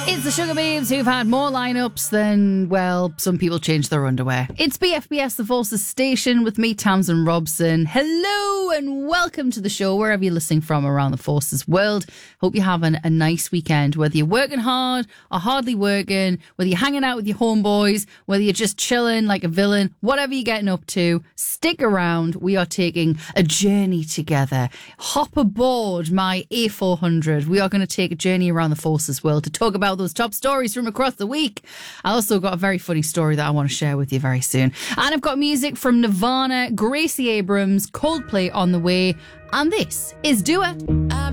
It's the Sugar Babes who've had more lineups than, well, some people change their underwear. It's BFBS The Forces Station with me, Tamsin Robson. Hello and welcome to the show, wherever you're listening from around the Forces world. Hope you're having a nice weekend, whether you're working hard or hardly working, whether you're hanging out with your homeboys, whether you're just chilling like a villain, whatever you're getting up to, stick around. We are taking a journey together. Hop aboard my A400. We are going to take a journey around the Forces world to talk about those top stories from across the week. I also got a very funny story that I want to share with you very soon. And I've got music from Nirvana, Gracie Abrams, Coldplay on the way. And this is Do It.